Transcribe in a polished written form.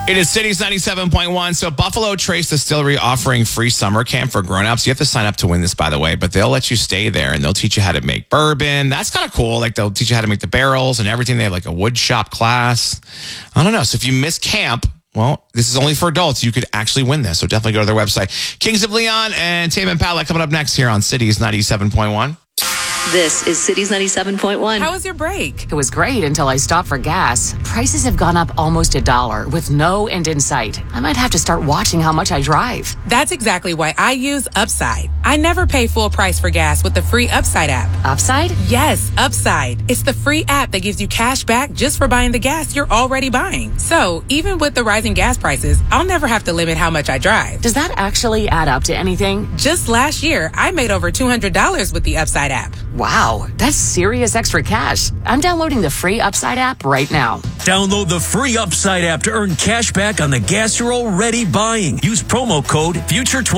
It is Cities 97.1. So Buffalo Trace Distillery offering free summer camp for grown-ups. You have to sign up to win this, by the way, but they'll let you stay there and they'll teach you how to make bourbon. That's kind of cool. Like they'll teach you how to make the barrels and everything. They have like a wood shop class. I don't know. So if you miss camp, well, this is only for adults. You could actually win this. So definitely go to their website. Kings of Leon and Tame Impala coming up next here on Cities 97.1. This is Cities 97.1. How was your break? It was great until I stopped for gas. Prices have gone up almost $1 with no end in sight. I might have to start watching how much I drive. That's exactly why I use Upside. I never pay full price for gas with the free Upside app. Upside? Yes, Upside. It's the free app that gives you cash back just for buying the gas you're already buying. So even with the rising gas prices, I'll never have to limit how much I drive. Does that actually add up to anything? Just last year, I made over $200 with the Upside app. Wow, that's serious extra cash. I'm downloading the free Upside app right now. Download the free Upside app to earn cash back on the gas you're already buying. Use promo code FUTURE20.